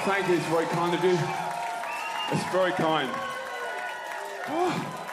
Thank you, it's very kind of you. It's very kind. Oh.